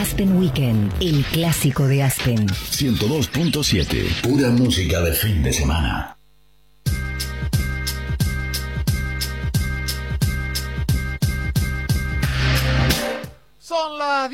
Aspen Weekend, el clásico de Aspen. 102.7, pura música de fin de semana. Son las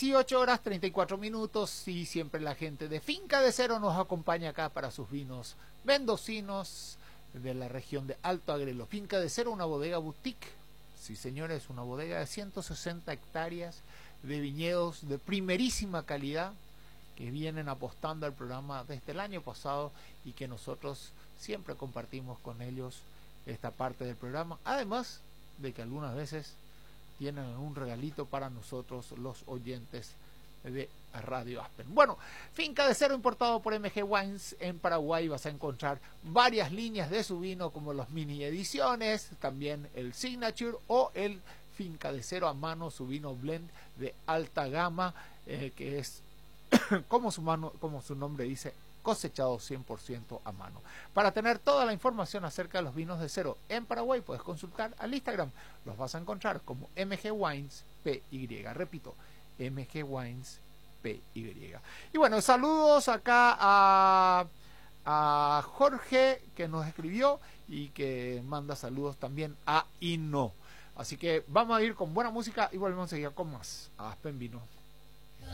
18:34 y siempre la gente de Finca de Cero nos acompaña acá para sus vinos mendocinos de la región de Alto Agrelo. Finca de Cero, una bodega boutique. Sí, señores, una bodega de 160 hectáreas de viñedos de primerísima calidad que vienen apostando al programa desde el año pasado y que nosotros siempre compartimos con ellos esta parte del programa. Además de que algunas veces tienen un regalito para nosotros los oyentes de Radio Aspen. Bueno, Finca de Cero importado por MG Wines en Paraguay. Vas a encontrar varias líneas de su vino como los mini ediciones, también el Signature o el Finca de Cero a mano, su vino blend de alta gama, que es como su nombre dice, cosechado 100% a mano. Para tener toda la información acerca de los vinos de Cero en Paraguay, puedes consultar al Instagram. Los vas a encontrar como MG Wines PY. Repito, MG Wines PY. Y bueno, saludos acá a Jorge, que nos escribió y que manda saludos también a Ino. Así que vamos a ir con buena música y volvemos a seguir con más Aspen Vino.